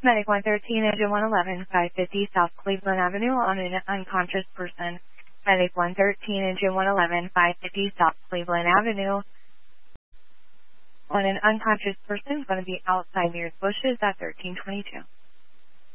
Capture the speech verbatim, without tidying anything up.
Medic one thirteen, engine one eleven, five fifty South Cleveland Avenue on an unconscious person. Medic one thirteen, engine one eleven, five fifty South Cleveland Avenue on an unconscious person. Going to be outside near bushes at thirteen twenty-two.